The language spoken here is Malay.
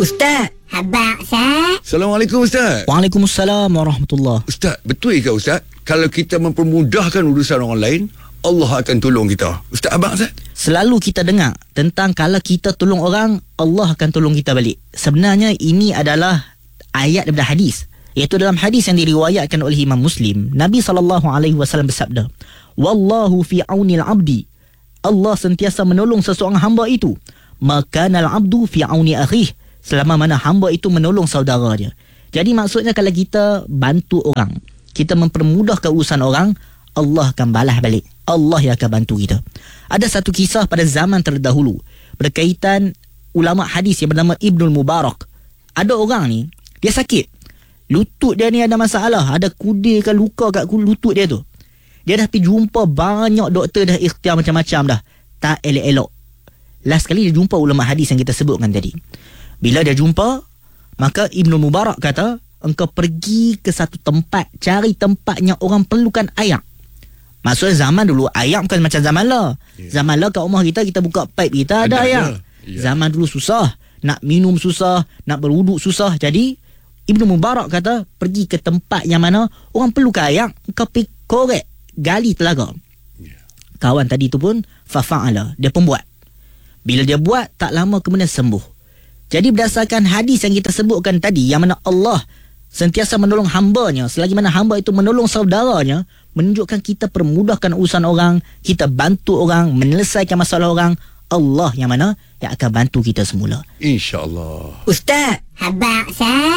Ustaz. Habaq, Ustaz. Assalamualaikum Ustaz. Waalaikumsalam warahmatullahi. Ustaz, betul ke Ustaz? Kalau kita mempermudahkan urusan orang lain, Allah akan tolong kita. Ustaz abang Ustaz? Selalu kita dengar tentang kalau kita tolong orang, Allah akan tolong kita balik. Sebenarnya ini adalah ayat daripada hadis. Iaitu dalam hadis yang diriwayatkan oleh Imam Muslim, Nabi SAW bersabda, Wallahu fi aunil abdi. Allah sentiasa menolong seseorang hamba itu. Makanal abdu fi auni akhih. Selama mana hamba itu menolong saudara dia. Jadi maksudnya kalau kita bantu orang, kita mempermudahkan urusan orang, Allah akan balas balik. Allah yang akan bantu kita. Ada satu kisah pada zaman terdahulu berkaitan ulama hadis yang bernama Ibnul Mubarak. Ada orang ni, dia sakit. Lutut dia ni ada masalah. Ada kudir ke luka kat lutut dia tu. Dia dah pergi jumpa banyak doktor, dah ikhtiar macam-macam dah. Tak elok-elok. Last kali dia jumpa ulama hadis yang kita sebutkan tadi. Bila dia jumpa, maka Ibnu Mubarak kata, engkau pergi ke satu tempat, cari tempat yang orang perlukan air. Maksudnya zaman dulu, air bukan macam zaman lah. Zaman lah kat rumah kita buka pipe kita ada air. Zaman dulu susah. Nak minum susah, nak berwuduk susah. Jadi, Ibnu Mubarak kata, pergi ke tempat yang mana orang perlukan air, engkau pergi korek, gali telaga. Kawan tadi tu pun, fafa'ala, dia pun buat. Bila dia buat, tak lama kemudian sembuh. Jadi berdasarkan hadis yang kita sebutkan tadi, yang mana Allah sentiasa menolong hambanya, selagi mana hamba itu menolong saudaranya, menunjukkan kita permudahkan urusan orang, kita bantu orang, menyelesaikan masalah orang, Allah yang mana yang akan bantu kita semula. InsyaAllah. Ustaz. Habaq, Ustaz.